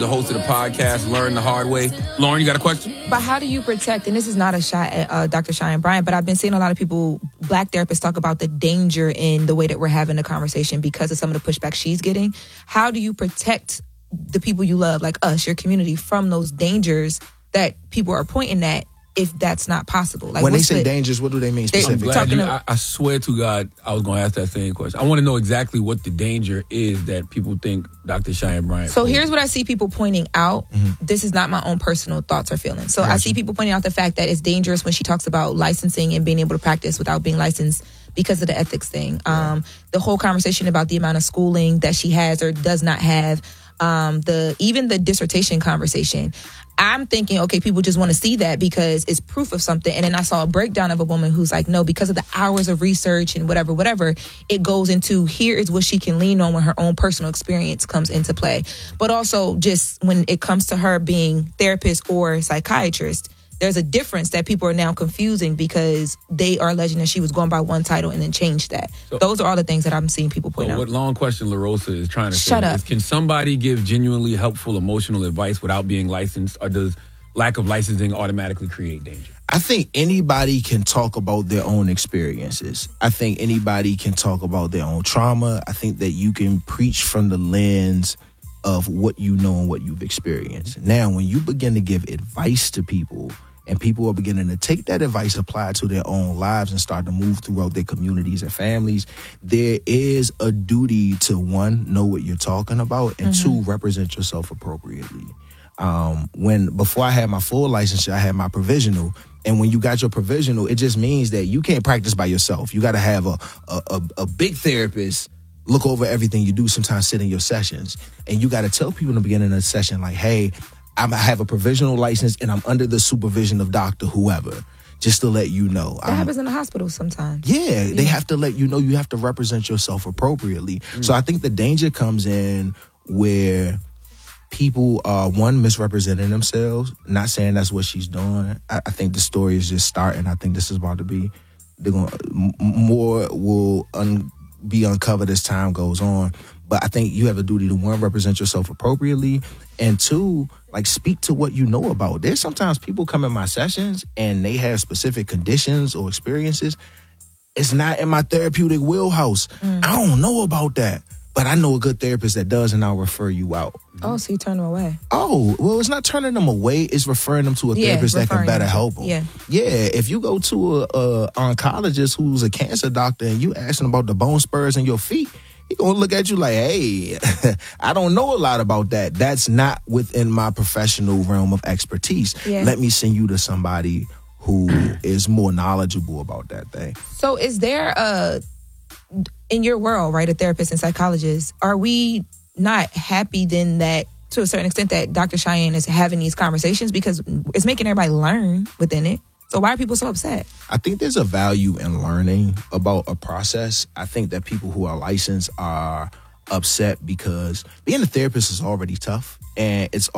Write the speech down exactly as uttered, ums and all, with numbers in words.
the host of the podcast, Learn the Hard Way. Lauren, you got a question? But how do you protect, and this is not a shot at uh, Doctor Cheyenne Bryant, but I've been seeing a lot of people, black therapists, talk about the danger in the way that we're having the conversation because of some of the pushback she's getting. How do you protect the people you love, like us, your community, from those dangers that people are pointing at if that's not possible? Like, when they say the, dangers, what do they mean specifically? I'm glad you, I, I swear to God, I was going to ask that same question. I want to know exactly what the danger is that people think Doctor Cheyenne Bryant. So here's what I see people pointing out. Mm-hmm. This is not my own personal thoughts or feelings. So Gotcha. I see people pointing out the fact that it's dangerous when she talks about licensing and being able to practice without being licensed because of the ethics thing. Yeah. Um, the whole conversation about the amount of schooling that she has or does not have. Um, the even the dissertation conversation. I'm thinking, okay, people just want to see that because it's proof of something. And then I saw a breakdown of a woman who's like, no, because of the hours of research and whatever, whatever, it goes into here is what she can lean on when her own personal experience comes into play. But also just when it comes to her being therapist or psychiatrist, there's a difference that people are now confusing because they are alleging that she was going by one title and then changed that. So, those are all the things that I'm seeing people point so out. What long question LaRosa is trying to Shut say up. is, can somebody give genuinely helpful emotional advice without being licensed, or does lack of licensing automatically create danger? I think anybody can talk about their own experiences. I think anybody can talk about their own trauma. I think that you can preach from the lens of what you know and what you've experienced. Now, when you begin to give advice to people, and people are beginning to take that advice, apply it to their own lives, and start to move throughout their communities and families, there is a duty to, one, know what you're talking about, and mm-hmm. two, represent yourself appropriately. Um, when before I had my full licensure, I had my provisional. And when you got your provisional, it just means that you can't practice by yourself. You got to have a, a, a, a big therapist look over everything you do, sometimes sit in your sessions. And you got to tell people in the beginning of the session, like, hey, I have a provisional license and I'm under the supervision of Doctor whoever, just to let you know. That I'm, happens in the hospital sometimes. Yeah, yeah, they have to let you know. You have to represent yourself appropriately. Mm. So I think the danger comes in where people are, one, misrepresenting themselves. Not saying that's what she's doing. I, I think the story is just starting. I think this is about to be, they're gonna, more will un, be uncovered as time goes on. But I think you have a duty to, one, represent yourself appropriately, and two, like, speak to what you know about. There's sometimes people come in my sessions and they have specific conditions or experiences. It's not in my therapeutic wheelhouse. Mm. I don't know about that. But I know a good therapist that does, and I'll refer you out. Oh, so you turn them away? Oh, well, it's not turning them away. It's referring them to a yeah, therapist that can better help them. Yeah. Yeah, if you go to a, a oncologist who's a cancer doctor and you ask him about the bone spurs in your feet, he gonna look at you like, hey, I don't know a lot about that. That's not within my professional realm of expertise. Yeah. Let me send you to somebody who is more knowledgeable about that thing. So is there a, in your world, right, a therapist and psychologist, are we not happy then that, to a certain extent, that Doctor Cheyenne is having these conversations because it's making everybody learn within it? So why are people so upset? I think there's a value in learning about a process. I think that people who are licensed are upset because being a therapist is already tough, and it's